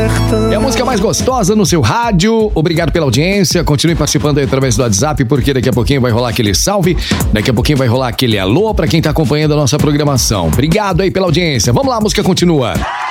certain. É a música mais gostosa no seu rádio. Obrigado pela audiência. Continue participando aí através do WhatsApp, porque daqui a pouquinho vai rolar aquele salve. Daqui a pouquinho vai rolar aquele alô pra quem tá acompanhando a nossa programação. Obrigado aí pela audiência. Vamos lá, a música continua.